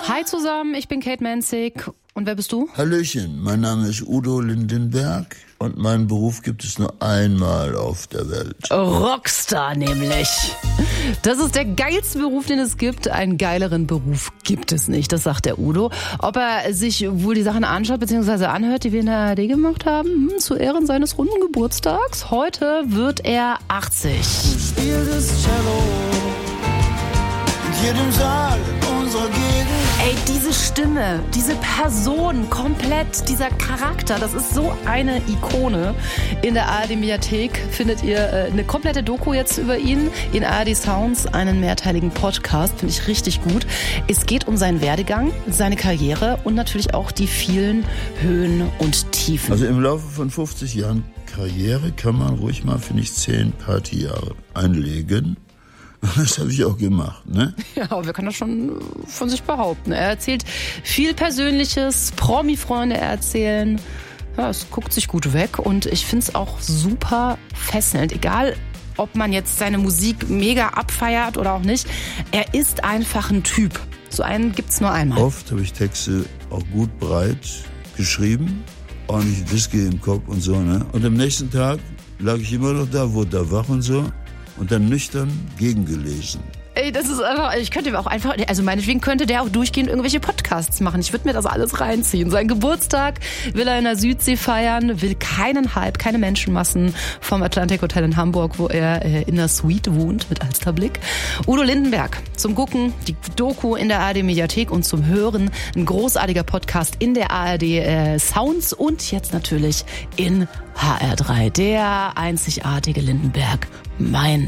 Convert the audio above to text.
Hi zusammen, ich bin Kate Menzig. Und wer bist du? Hallöchen, mein Name ist Udo Lindenberg und meinen Beruf gibt es nur einmal auf der Welt. Rockstar nämlich. Das ist der geilste Beruf, den es gibt. Einen geileren Beruf gibt es nicht, das sagt der Udo. Ob er sich wohl die Sachen anschaut bzw. anhört, die wir in der ARD gemacht haben, zu Ehren seines runden Geburtstags. Heute wird er 80. Spiel das Cello in jedem Saal unserer Gegend. Ey, diese Stimme, diese Person, komplett, dieser Charakter, das ist so eine Ikone. In der ARD-Mediathek findet ihr eine komplette Doku jetzt über ihn. In ARD Sounds einen mehrteiligen Podcast, finde ich richtig gut. Es geht um seinen Werdegang, seine Karriere und natürlich auch die vielen Höhen und Tiefen. Also im Laufe von 50 Jahren Karriere kann man ruhig mal, finde ich, 10 Partyjahre einlegen. Das habe ich auch gemacht, ne? Ja, aber wir können das schon von sich behaupten. Er erzählt viel Persönliches, Promi-Freunde erzählen. Ja, es guckt sich gut weg und ich finde es auch super fesselnd. Egal, ob man jetzt seine Musik mega abfeiert oder auch nicht. Er ist einfach ein Typ. So einen gibt's nur einmal. Oft habe ich Texte auch gut breit geschrieben, ordentlich Whisky im Kopf und so, ne? Und am nächsten Tag lag ich immer noch da, wurde da wach und so. Und dann nüchtern gegengelesen. Ey, das ist einfach, ich könnte auch einfach, also meinetwegen könnte der auch durchgehend irgendwelche Podcasts machen. Ich würde mir das alles reinziehen. Sein Geburtstag will er in der Südsee feiern, will keinen Hype, keine Menschenmassen vom Atlantic Hotel in Hamburg, wo er in der Suite wohnt mit Alsterblick. Udo Lindenberg zum Gucken, die Doku in der ARD-Mediathek und zum Hören ein großartiger Podcast in der ARD Sounds und jetzt natürlich in HR3, der einzigartige Lindenberg, mein